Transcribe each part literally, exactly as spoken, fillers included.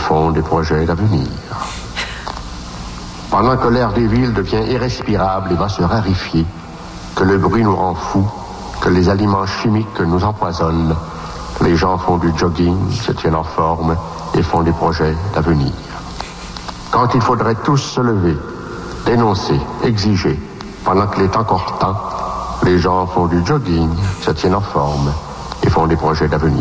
font des projets d'avenir. Pendant que l'air des villes devient irrespirable et va se raréfier, que le bruit nous rend fous, que les aliments chimiques nous empoisonnent, les gens font du jogging, se tiennent en forme et font des projets d'avenir. Quand il faudrait tous se lever, dénoncer, exiger, pendant qu'il est encore temps, les gens font du jogging, se tiennent en forme et font des projets d'avenir.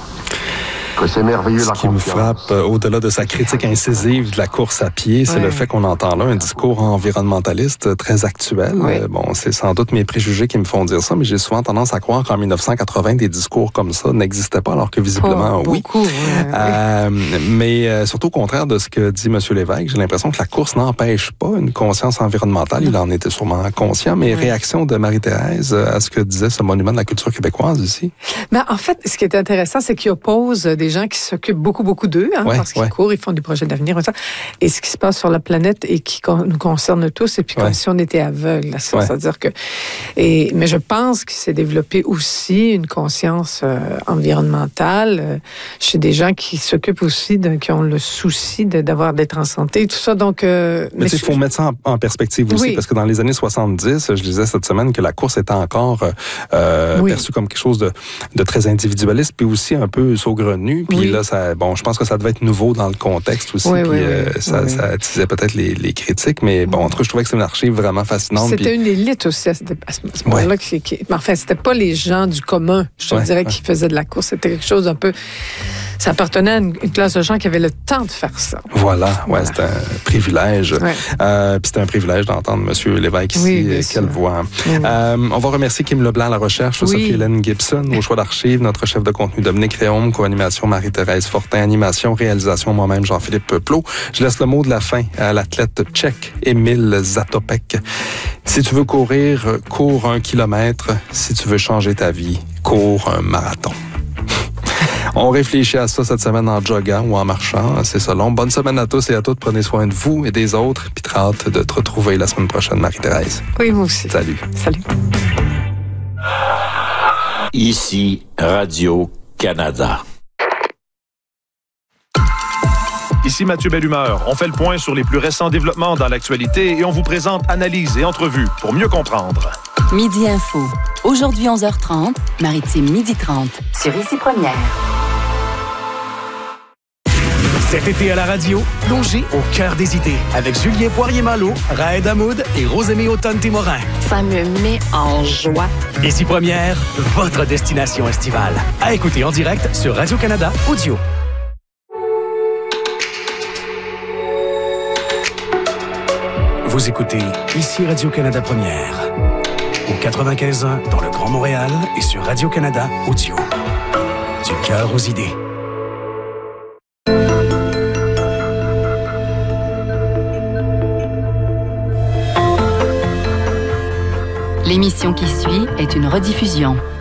Que c'est merveilleux Ce la qui me frappe, euh, au-delà de sa critique incisive de la course à pied, c'est ouais. le fait qu'on entend là un discours environnementaliste très actuel. Ouais. Euh, bon, c'est sans doute mes préjugés qui me font dire ça, mais j'ai souvent tendance à croire qu'en dix-neuf cent quatre-vingts, des discours comme ça n'existaient pas, alors que visiblement, oh, oui. Beaucoup, ouais, euh, ouais. Mais euh, surtout au contraire de ce que dit M. Lévesque, j'ai l'impression que la course n'empêche pas une conscience environnementale. Non. Il en était sûrement conscient, mais ouais. réaction de Marie-Thérèse à ce que disait ce monument de la culture québécoise ici? Ben, en fait, ce qui est intéressant, c'est qu'il oppose des gens qui s'occupent beaucoup, beaucoup d'eux, hein, ouais, parce qu'ils ouais. courent, ils font des projets d'avenir, et, ça, et ce qui se passe sur la planète et qui con, nous concerne tous, et puis ouais. comme si on était aveugles à ça. Ouais. C'est-à-dire que... Et, mais je pense qu'il s'est développé aussi une conscience euh, environnementale euh, chez des gens qui s'occupent aussi, de, qui ont le souci de, d'avoir d'être en santé, et tout ça. Donc, euh, mais il faut je... mettre ça en, en perspective aussi, oui. parce que dans les années soixante-dix, je disais cette semaine que la course était encore euh, oui. perçue comme quelque chose de, de très individualiste, puis aussi un peu saugrenu. Puis oui. là, ça, bon, je pense que ça devait être nouveau dans le contexte aussi, oui, puis oui, euh, oui. ça, oui. ça attisait peut-être les, les critiques, mais bon, en tout cas, je trouvais que c'était une archive vraiment fascinante. C'était puis... une élite aussi à ce, à ce moment-là. Ouais. Qui, qui, enfin, c'était pas les gens du commun, je te ouais, dirais, ouais. qui faisaient de la course. C'était quelque chose un peu... Ça appartenait à une, une classe de gens qui avaient le temps de faire ça. Voilà, voilà. Ouais, c'était un privilège. Ouais. Euh, puis c'était un privilège d'entendre M. Lévesque ici. Oui, quelle sûr. voix. Oui. Euh, on va remercier Kim Leblanc à la recherche, oui. Sophie-Hélène Gibson, au choix d'archives, notre chef de contenu Dominique Réaume, co-animation Marie-Thérèse Fortin, animation, réalisation moi-même Jean-Philippe Plot. Je laisse le mot de la fin à l'athlète tchèque Emil Zatopek. Si tu veux courir, cours un kilomètre. Si tu veux changer ta vie, cours un marathon. On réfléchit à ça cette semaine en joguant ou en marchant. C'est ça long. Bonne semaine à tous et à toutes. Prenez soin de vous et des autres. Puis très hâte de te retrouver la semaine prochaine, Marie-Thérèse. Oui, moi aussi. Salut. Salut. Ici, Radio-Canada. Ici Mathieu Bellumeur. On fait le point sur les plus récents développements dans l'actualité et on vous présente analyses et entrevues pour mieux comprendre. Midi Info. Aujourd'hui onze heures trente, Maritime midi trente. Sur Ici Première. Cet été à la radio, plongez au cœur des idées avec Julien Poirier-Malo, Raed Hamoud et Rosemée Automne-Témorin. Ça me met en joie. Ici Première, votre destination estivale. À écouter en direct sur Radio-Canada Audio. Vous écoutez Ici Radio-Canada Première. Au quatre-vingt-quinze ans dans le Grand Montréal et sur Radio-Canada Audio. Du cœur aux idées. L'émission qui suit est une rediffusion.